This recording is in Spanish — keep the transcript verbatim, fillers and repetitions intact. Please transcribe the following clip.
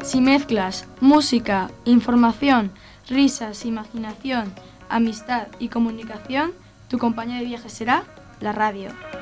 Si mezclas música, información, risas, imaginación, amistad y comunicación, tu compañía de viaje será la radio.